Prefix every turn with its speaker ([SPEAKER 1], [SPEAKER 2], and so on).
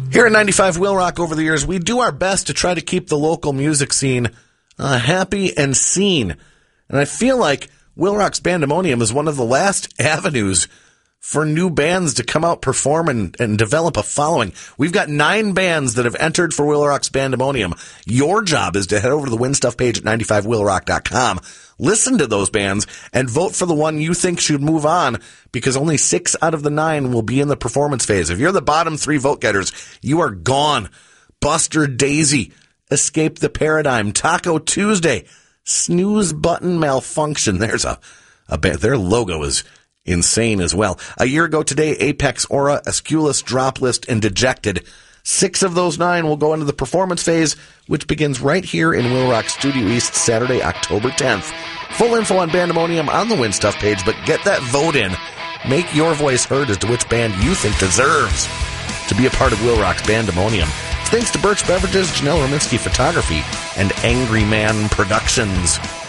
[SPEAKER 1] Here at 95 Will Rock over the years, we do our best to try to keep the local music scene happy and seen. And I feel like Will Rock's Bandemonium is one of the last avenues for new bands to come out, perform, and develop a following. We've got 9 bands that have entered for Will Rock's Bandemonium. Your job is to head over to the Win Stuff page at 95willrock.com. Listen to those bands and vote for the one you think should move on, because only 6 out of the 9 will be in the performance phase. If you're the bottom 3 vote getters, you are gone. Buster Daisy, Escape the Paradigm, Taco Tuesday, Snooze Button Malfunction. There's a band. Their logo is insane as well. A year ago today, Apex Aura, Esculus, Droplist, and Dejected. 6 of those 9 will go into the performance phase, which begins right here in Will Rock Studio East, Saturday, October 10th. Full info on Bandemonium on the Win Stuff page, but get that vote in. Make your voice heard as to which band you think deserves to be a part of Will Rock's Bandemonium. Thanks to Birch Beverages, Janelle Rominski Photography, and Angry Man Productions.